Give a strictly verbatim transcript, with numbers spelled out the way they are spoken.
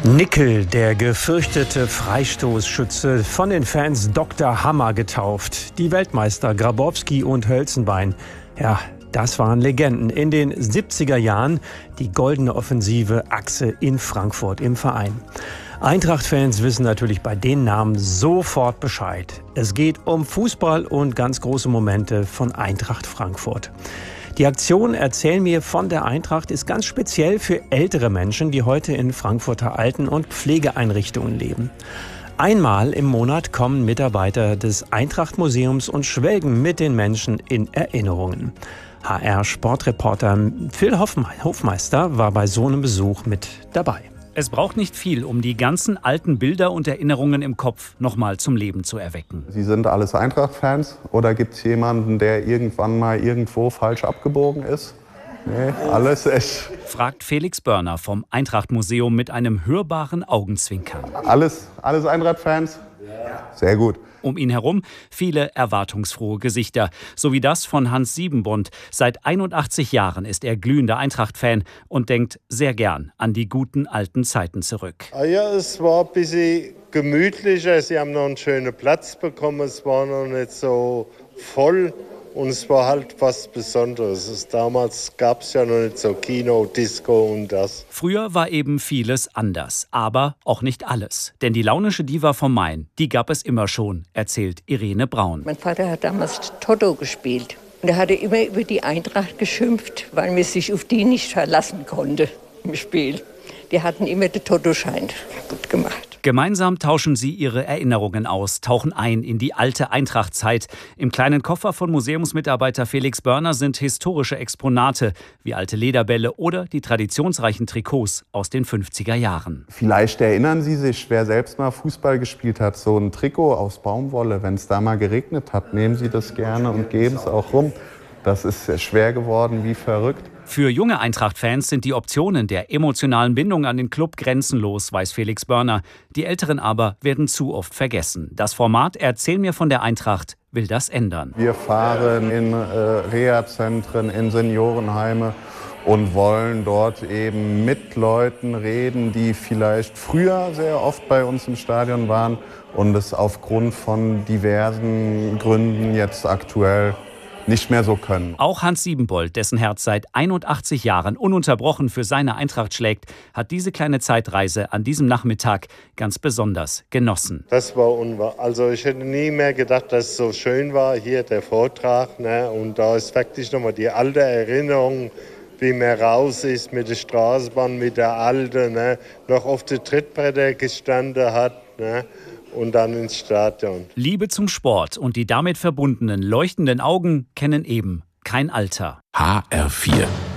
Nickel, der gefürchtete Freistoßschütze, von den Fans Doktor Hammer getauft. Die Weltmeister Grabowski und Hölzenbein. Ja, das waren Legenden in den siebziger Jahren. Die goldene Offensive Achse in Frankfurt im Verein. Eintracht-Fans wissen natürlich bei den Namen sofort Bescheid. Es geht um Fußball und ganz große Momente von Eintracht Frankfurt. Die Aktion Erzähl mir von der Eintracht ist ganz speziell für ältere Menschen, die heute in Frankfurter Alten- und Pflegeeinrichtungen leben. Einmal im Monat kommen Mitarbeiter des Eintracht-Museums und schwelgen mit den Menschen in Erinnerungen. H R-Sportreporter Phil Hofmeister war bei so einem Besuch mit dabei. Es braucht nicht viel, um die ganzen alten Bilder und Erinnerungen im Kopf nochmal zum Leben zu erwecken. Sie sind alles Eintracht-Fans oder gibt es jemanden, der irgendwann mal irgendwo falsch abgebogen ist? Nee, alles echt. Fragt Felix Börner vom Eintracht-Museum mit einem hörbaren Augenzwinkern. Alles, alles Eintracht-Fans? Sehr gut. Um ihn herum viele erwartungsfrohe Gesichter, so wie das von Hans Siebenbund. Seit einundachtzig Jahren ist er glühender Eintracht-Fan und denkt sehr gern an die guten alten Zeiten zurück. Ah ja, es war ein bisschen gemütlicher. Sie haben noch einen schönen Platz bekommen. Es war noch nicht so voll. Und es war halt was Besonderes. Es, damals gab es ja noch nicht so Kino, Disco und das. Früher war eben vieles anders, aber auch nicht alles. Denn die launische Diva vom Main, die gab es immer schon, erzählt Irene Braun. Mein Vater hat damals Toto gespielt. Und er hatte immer über die Eintracht geschimpft, weil man sich auf die nicht verlassen konnte im Spiel. Die hatten immer den Toto-Schein gut gemacht. Gemeinsam tauschen sie ihre Erinnerungen aus, tauchen ein in die alte Eintracht-Zeit. Im kleinen Koffer von Museumsmitarbeiter Felix Börner sind historische Exponate wie alte Lederbälle oder die traditionsreichen Trikots aus den fünfziger Jahren. Vielleicht erinnern Sie sich, wer selbst mal Fußball gespielt hat, so ein Trikot aus Baumwolle, wenn es da mal geregnet hat, nehmen Sie das gerne und geben es auch rum. Das ist schwer geworden wie verrückt. Für junge Eintracht-Fans sind die Optionen der emotionalen Bindung an den Club grenzenlos, weiß Felix Börner. Die Älteren aber werden zu oft vergessen. Das Format Erzähl mir von der Eintracht will das ändern. Wir fahren in äh, Reha-Zentren, in Seniorenheime und wollen dort eben mit Leuten reden, die vielleicht früher sehr oft bei uns im Stadion waren und es aufgrund von diversen Gründen jetzt aktuell nicht mehr so können. Auch Hans Siebenbold, dessen Herz seit einundachtzig Jahren ununterbrochen für seine Eintracht schlägt, hat diese kleine Zeitreise an diesem Nachmittag ganz besonders genossen. Das war unwahr. Also ich hätte nie mehr gedacht, dass es so schön war, hier der Vortrag. Ne? Und da ist wirklich nochmal die alte Erinnerung, wie man raus ist mit der Straßenbahn, mit der Alten, ne? Noch auf den Trittbretter gestanden hat. Ne? Und dann ins Stadion. Liebe zum Sport und die damit verbundenen leuchtenden Augen kennen eben kein Alter. H R vier